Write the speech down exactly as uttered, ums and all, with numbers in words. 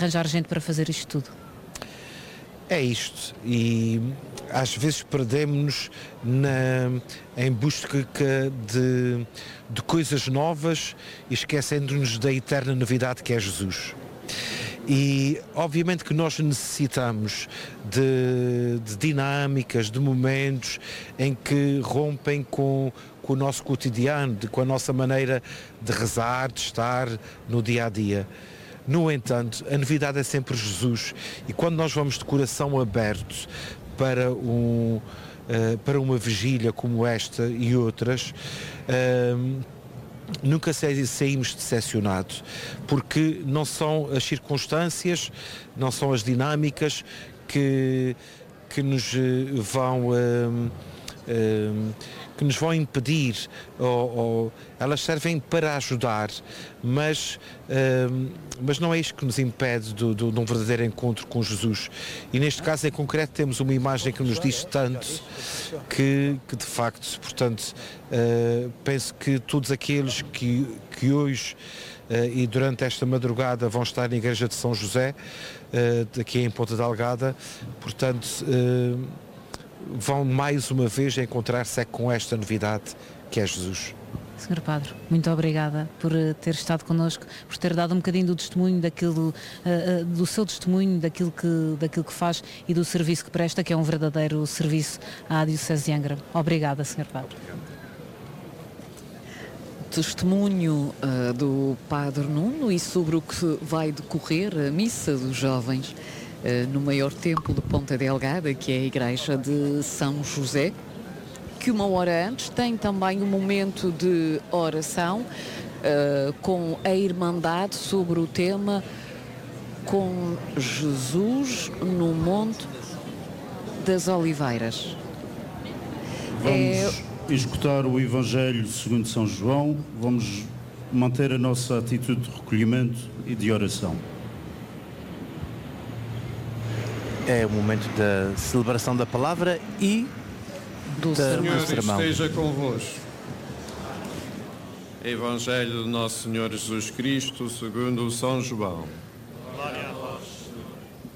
arranjar gente para fazer isto tudo? É isto, e às vezes perdemos-nos na, em busca de, de coisas novas e esquecendo-nos da eterna novidade que é Jesus. E obviamente que nós necessitamos de, de dinâmicas, de momentos em que rompem com, com o nosso cotidiano, de, com a nossa maneira de rezar, de estar no dia a dia. No entanto, a novidade é sempre Jesus, e quando nós vamos de coração aberto para, um, uh, para uma vigília como esta e outras, uh, nunca saímos decepcionados, porque não são as circunstâncias, não são as dinâmicas que, que nos vão... Uh, uh, que nos vão impedir, ou, ou elas servem para ajudar, mas, uh, mas não é isto que nos impede do, do, de um verdadeiro encontro com Jesus. E neste caso em concreto temos uma imagem que nos diz tanto que, que de facto, portanto, uh, penso que todos aqueles que, que hoje uh, e durante esta madrugada vão estar na Igreja de São José, uh, aqui em Ponta Delgada, portanto... Uh, vão mais uma vez encontrar-se com esta novidade que é Jesus. senhor Padre, muito obrigada por ter estado connosco, por ter dado um bocadinho do testemunho, daquilo, uh, uh, do seu testemunho, daquilo que, daquilo que faz e do serviço que presta, que é um verdadeiro serviço à Diocese de Angra. Obrigada, senhor Padre. Testemunho uh, do Padre Nuno e sobre o que vai decorrer a Missa dos Jovens no maior templo de Ponta Delgada, que é a Igreja de São José, que uma hora antes tem também um momento de oração uh, com a Irmandade sobre o tema Com Jesus no Monte das Oliveiras. Vamos é... escutar o Evangelho segundo São João, vamos manter a nossa atitude de recolhimento e de oração. É o momento da celebração da palavra e do Senhor sermão. Esteja convosco. Evangelho de Nosso Senhor Jesus Cristo segundo São João.